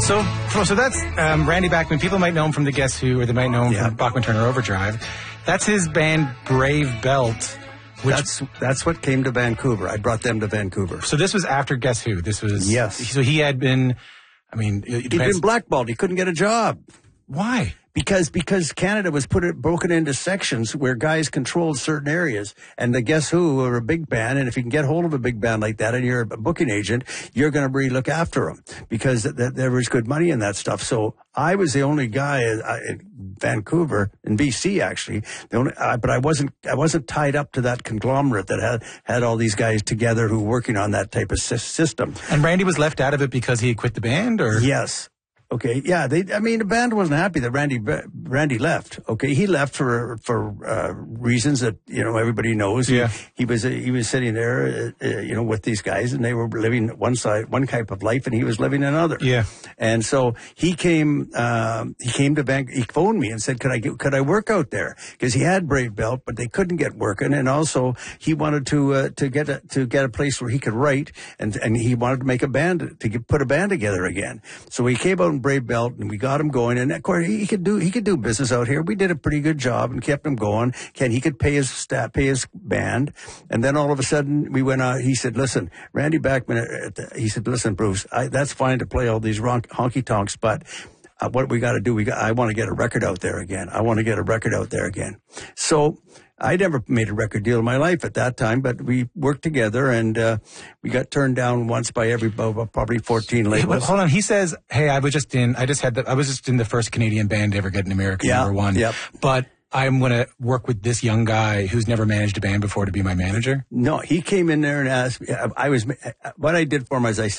So that's Randy Bachman. People might know him from the Guess Who, or they might know him from Bachman Turner Overdrive. That's his band Brave Belt. That's what came to Vancouver. I brought them to Vancouver. So this was after Guess Who. This was So he had been. I mean, he'd been blackballed. He couldn't get a job. Why? Because Canada was broken into sections where guys controlled certain areas, and the Guess Who were a big band, and if you can get hold of a big band like that and you're a booking agent, you're going to really look after them because there was good money in that stuff. So I was the only guy in Vancouver, in BC actually, but I wasn't tied up to that conglomerate that had all these guys together who were working on that type of system. And Randy was left out of it because he had quit the band, or? Yes. Okay, yeah, the band wasn't happy that Randy left. Okay, he left for reasons that, everybody knows. Yeah. He was sitting there, with these guys, and they were living one type of life, and he was living another. Yeah. And so he came to Vancouver. He phoned me and said, could I work out there? Because he had Brave Belt, but they couldn't get working, and also he wanted to get a place where he could write, and he wanted to make a band, put a band together again. So he came out in Brave Belt, and we got him going, and of course he could do business out here. We did a pretty good job and kept him going. He could pay his staff, pay his band, and then all of a sudden we went out. He said, "Listen, Randy Bachman." He said, "Listen, Bruce, that's fine to play all these honky tonks, but what we got to do, I want to get a record out there again. So I never made a record deal in my life at that time, but we worked together, and we got turned down once by probably 14 labels. Hold on. He says, "Hey, I was just in the first Canadian band to ever get an American #1. Yep. But I'm going to work with this young guy who's never managed a band before to be my manager." No, he came in there and asked. What I did for him is I